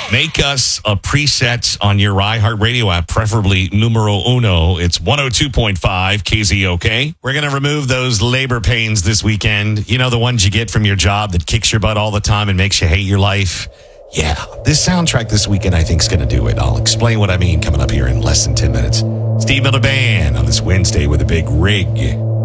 Make us a preset on your iHeartRadio app, preferably numero uno. It's 102.5 KZOK. We're going to remove those labor pains this weekend. You know, the ones you get from your job that kicks your butt all the time and makes you hate your life. Yeah, this soundtrack this weekend I think is going to do it. I'll explain what I mean coming up here in less than 10 minutes. Steve Miller Band on this Wednesday with a big rig.